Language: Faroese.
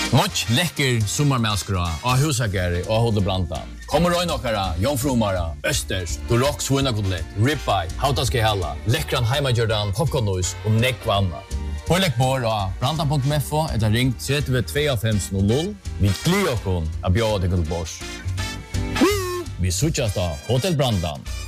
Much läcker sommarmälskra av husagare och Hotel Brantan. Kommer röjna okkara, jomfrumara, östers, durox svinakotlett, ribeye, hautaske halla, läckran heimagjordan, popcornnois och nekvanna. Pålägg bor av brantan.mfo eller ring 322500. Vi glir okon av bjöd till Bors. Vi sutjas da Hotel Brantan.